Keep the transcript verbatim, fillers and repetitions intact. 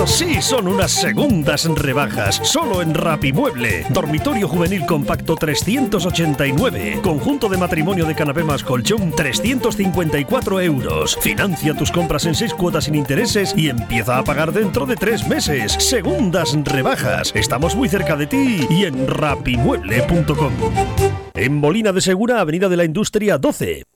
Esto sí son unas segundas rebajas, solo en Rapimueble. Dormitorio juvenil compacto trescientos ochenta y nueve. Conjunto de matrimonio de canapé más colchón trescientos cincuenta y cuatro euros. Financia tus compras en seis cuotas sin intereses y empieza a pagar dentro de tres meses. Segundas rebajas. Estamos muy cerca de ti y en rapimueble punto com. En Molina de Segura, Avenida de la Industria doce.